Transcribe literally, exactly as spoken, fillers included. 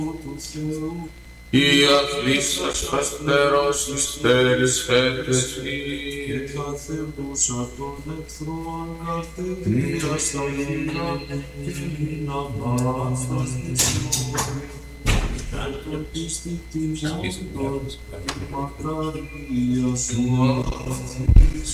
η αφήσας αστερός εις τέλης χέτες και καθεύδους απ' των εχθρών καθεδίας τα γυνά και να μάθας της μόρης. Εν τον πίστη της μόρης, μακαρία σου